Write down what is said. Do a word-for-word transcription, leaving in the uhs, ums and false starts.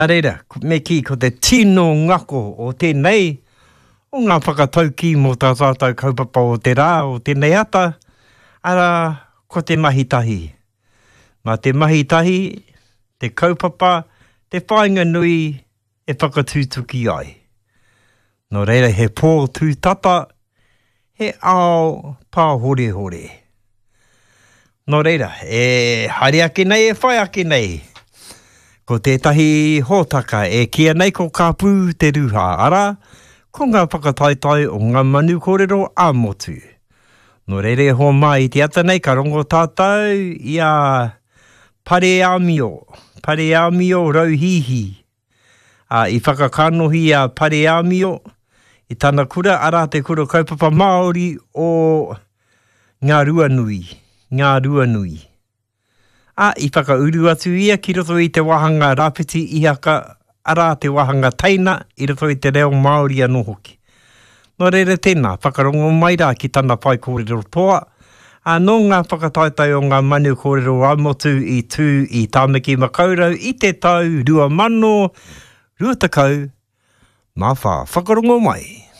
Areira, me ki ko te tino ngako o tēnei, o ngā whakatau ki mō tā tātou kaupapa o te rā o tēnei ata, ara ko te mahitahi. Mā te mahitahi, te kaupapa, te whainga nui e whakatūtuki ai. Nō reira he pō tūtata, he ao pā hore hore. Nō reira, e haere ake nei, e whai ake nei. Ko tētahi hōtaka e kia nei ko ka pū te ruha ara, ko ngā whakataitai o ngā manu kōrero a motu. Nō reire ho mai te ata nei ka rongo tātou i a pare amio, pare amio rauhihi. A, I whakakanohi a pare amio, i tana kura ara te kura kaupapa Māori o ngā ruanui, ngā ruanui. A, I whakauru atu ia ki roto i te wahanga rapiti i haka ara te wahanga teina i roto i te reo Māori anō hoki. Nō reira tēnā, whakarongo mai rā ki tana whai kōrero toa, a no ngā whakataitai o ngā manu kōrero amotu i tū i Tāmaki Makaurau i te tau rua mano, rua takau, mā wha, whakarongo mai.